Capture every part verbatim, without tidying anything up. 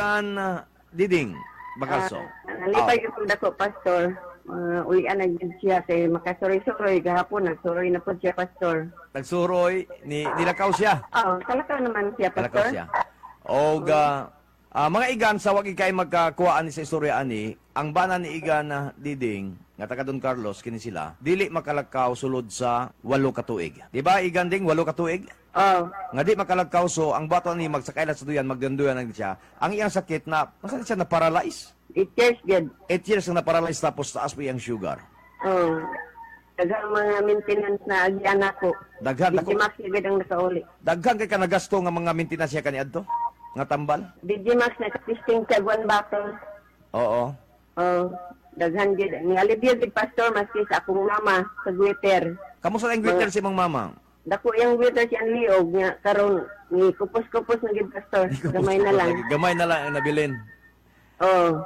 Igan ah, Diding Bakalso. Ah, nalipay yung dako, Pastor. Uh, ulian na yun siya kay makasuroy-suroy. Gahapon, nagsuroy na po siya, Pastor. Nagsuroy, ni, nilakaw siya. Oo, talaka naman siya, Nilakaw Pastor. siya. O, ga, ah, mga igan, sa wag ikay magkakuhaan ni sa istorya ani, ang bana ni Igan na Diding, nga taga Don Carlos, kini sila, dili makalakaw sulod sa walo katuig. Diba, Igan Ding, walo katuig? Oo. Nga di makalakaw, so ang bato ni magsakailat sa duyan, magdanduyan lang siya. Ang iyang sakit na, masakit siya na paralyze. It years good. Eight years na na-paralyze tapos taas pa yung sugar. Oo. Daghang mga maintenance na agyan ako. Daghan ako. Digimax agad ang nakauli. Daghan kay ka nagasto nga mga maintenance siya kaniadto? Nga tambal? Digimax na testing sa one bottle. Oo. Oo. Daghan gid. Ni alibyo gid, Pastor, maski sa akong mama sa Twitter. Kamusta lang greeter si mong mama? Dako yung Twitter siyang liog nga karon ni kupos-kupos na gid, Pastor. Gamay na lang. Gamay na lang ang nabilin. Oo.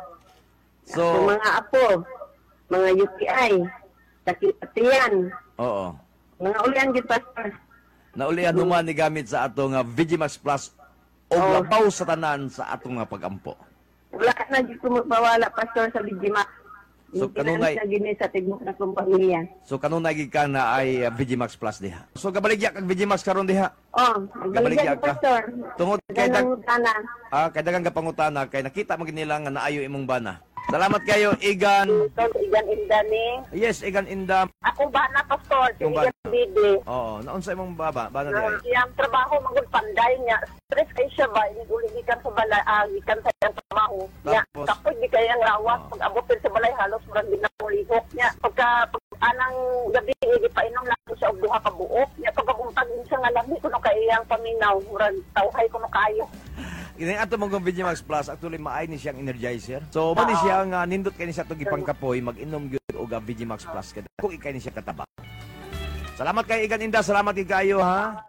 So, Ang mga apo, mga U T I, sakit patiyan, oo. mga ulian gid, Pastor. Naulian human ni gamit sa ato nga Vigimax Plus o Oo. labaw sa tanan sa ato nga pagampo. Wala na gid ko magpawala, Pastor, sa Digimax. So, kanunay- sa gini sa tigmok na kong pamilya. So kanunay gid ka na ay uh, Vigimax Plus diha. So gabaligya kag Vigimax karon diha. Oh, Gabaligya magbaligyan, ka. Pastor. Tungod kay dag Ganang tana. ah kay dagang kapangutana kay nakita man gid nila nga naayo imong bana. Salamat kayo Igan. Ito, igan indani. Yes, Igan Indam. Ako ba na, Pastor? Yung Sige, bata. Bibi. Oo, naunsa imong baba, bana Uh, diha. iyang trabaho magul panday niya. Stress kay siya ba? Uli gikan sa balay, ah, gikan sa iyang trabaho. Niya, Tapos? tapos di kayang lawas. Oo. Pag abot sa balay, halos murag di na lihok niya. Pagka, pag anang gabi, di pa inom lang siya og duha ka buok. Niya, pag aguntag siya nga lang, kuno kay iyang paminaw. Murag tawhay kuno kayo. Ini ato mong Vigimax Plus actually maay ni siyang energizer. So mo ni siya nga nindot kay ni siya to gipangkapoy mag-inom gyud og Vigimax Plus kada kung ikay ni siya kataba. Salamat kay Igan Inda, salamat kay kayo ha.